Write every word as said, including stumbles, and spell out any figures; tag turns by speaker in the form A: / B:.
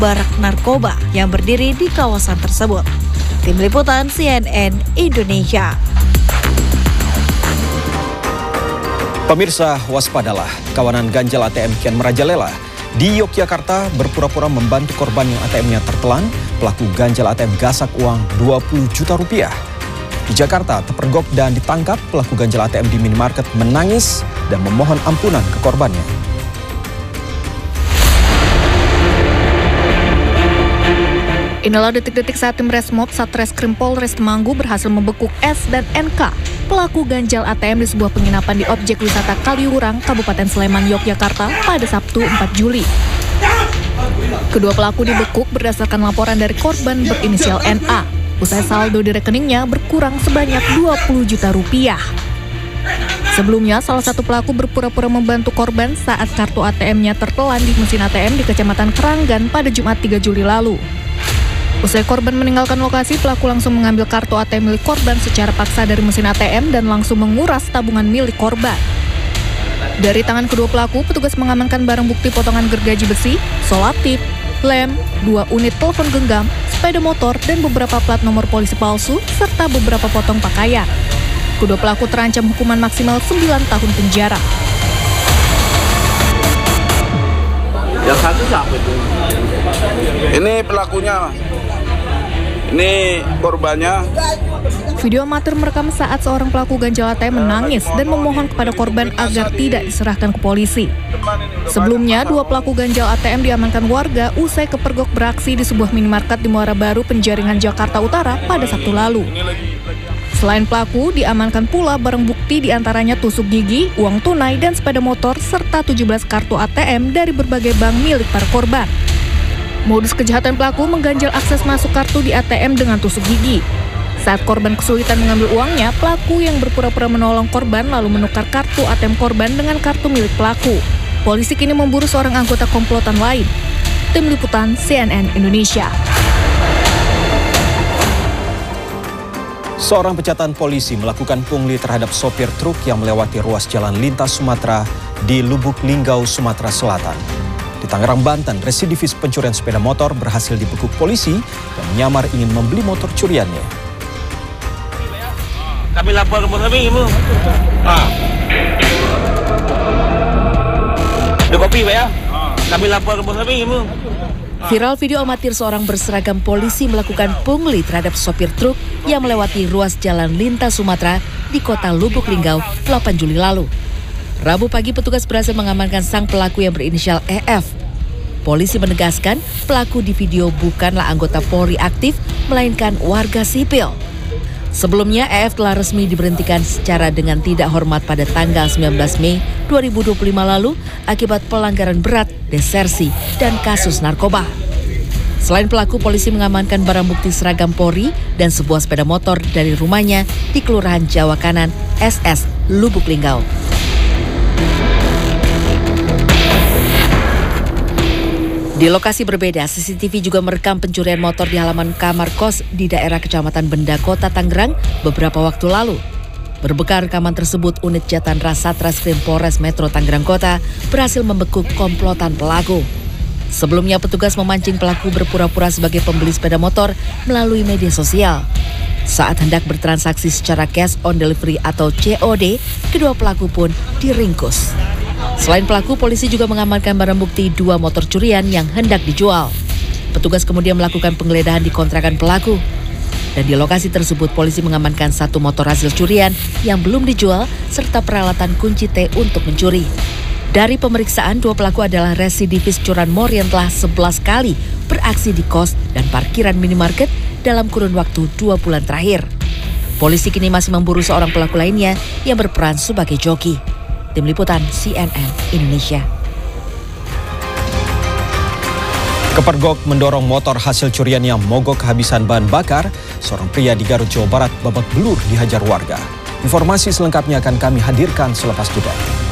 A: barak narkoba yang berdiri di kawasan tersebut. Tim Liputan C N N Indonesia.
B: Pemirsa, waspadalah, kawanan ganjal A T M kian merajalela. Di Yogyakarta, berpura-pura membantu korban yang A T M-nya tertelan, pelaku ganjal A T M gasak uang dua puluh juta rupiah. Di Jakarta, terpergok dan ditangkap, pelaku ganjal A T M di minimarket menangis dan memohon ampunan ke korbannya.
C: Inilah detik-detik saat tim Resmob Satreskrim Polres Temanggung berhasil membekuk S dan N K, pelaku ganjal A T M di sebuah penginapan di objek wisata Kaliurang, Kabupaten Sleman, Yogyakarta pada Sabtu empat Juli. Kedua pelaku dibekuk berdasarkan laporan dari korban berinisial N A. Usai saldo di rekeningnya berkurang sebanyak dua puluh juta rupiah. Sebelumnya, salah satu pelaku berpura-pura membantu korban saat kartu A T M-nya tertelan di mesin A T M di Kecamatan Keranggan pada Jumat tiga Juli lalu. Usai korban meninggalkan lokasi, pelaku langsung mengambil kartu A T M milik korban secara paksa dari mesin A T M dan langsung menguras tabungan milik korban. Dari tangan kedua pelaku, petugas mengamankan barang bukti potongan gergaji besi, solatip, lem, dua unit telepon genggam, sepeda motor, dan beberapa plat nomor polisi palsu, serta beberapa potong pakaian. Kedua pelaku terancam hukuman maksimal sembilan tahun penjara.
D: Yang satu siapa itu? Ini pelakunya, ini korbannya.
C: Video amatir merekam saat seorang pelaku ganjal A T M menangis dan memohon kepada korban agar tidak diserahkan ke polisi. Sebelumnya, dua pelaku ganjal A T M diamankan warga usai kepergok beraksi di sebuah minimarket di Muara Baru, Penjaringan, Jakarta Utara pada Sabtu lalu. Selain pelaku, diamankan pula barang bukti diantaranya tusuk gigi, uang tunai, dan sepeda motor, serta tujuh belas kartu A T M dari berbagai bank milik para korban. Modus kejahatan pelaku mengganjal akses masuk kartu di A T M dengan tusuk gigi. Saat korban kesulitan mengambil uangnya, pelaku yang berpura-pura menolong korban lalu menukar kartu A T M korban dengan kartu milik pelaku. Polisi kini memburu seorang anggota komplotan lain. Tim Liputan C N N Indonesia.
B: Seorang pencatatan polisi melakukan pungli terhadap sopir truk yang melewati ruas jalan lintas Sumatera di Lubuk Linggau, Sumatera Selatan. Di Tangerang, Banten, residivis pencurian sepeda motor berhasil dibekuk polisi yang menyamar ingin membeli motor curiannya.
D: Kami lapor ke bos kami, Ibu. Ah. Ada kopi, Pak ya? Kami lapor ke bos kami, Ibu.
A: Viral video amatir seorang berseragam polisi melakukan pungli terhadap sopir truk yang melewati ruas jalan lintas Sumatera di kota Lubuk Linggau delapan Juli lalu. Rabu pagi, petugas berhasil mengamankan sang pelaku yang berinisial E F. Polisi menegaskan pelaku di video bukanlah anggota Polri aktif, melainkan warga sipil. Sebelumnya, E F telah resmi diberhentikan secara dengan tidak hormat pada tanggal sembilan belas Mei dua ribu dua puluh lima lalu akibat pelanggaran berat, desersi, dan kasus narkoba. Selain pelaku, polisi mengamankan barang bukti seragam Polri dan sebuah sepeda motor dari rumahnya di Kelurahan Jawa Kanan, S S, Lubuk Linggau. Di lokasi berbeda, C C T V juga merekam pencurian motor di halaman kamar kos di daerah Kecamatan Benda, Kota Tangerang beberapa waktu lalu. Berbekal rekaman tersebut, unit Jatan Ras Satreskrim Polres Metro Tangerang Kota berhasil membekuk komplotan pelaku. Sebelumnya, petugas memancing pelaku berpura-pura sebagai pembeli sepeda motor melalui media sosial. Saat hendak bertransaksi secara cash on delivery atau C O D, kedua pelaku pun diringkus. Selain pelaku, polisi juga mengamankan barang bukti dua motor curian yang hendak dijual. Petugas kemudian melakukan penggeledahan di kontrakan pelaku. Dan di lokasi tersebut, polisi mengamankan satu motor hasil curian yang belum dijual, serta peralatan kunci T untuk mencuri. Dari pemeriksaan, dua pelaku adalah residivis curanmor yang telah sebelas kali beraksi di kos dan parkiran minimarket dalam kurun waktu dua bulan terakhir. Polisi kini masih memburu seorang pelaku lainnya yang berperan sebagai joki. Tim Liputan C N N Indonesia.
B: Kepergok mendorong motor hasil curian yang mogok kehabisan bahan bakar, seorang pria di Garut, Jawa Barat babak belur dihajar warga. Informasi selengkapnya akan kami hadirkan selepas jeda.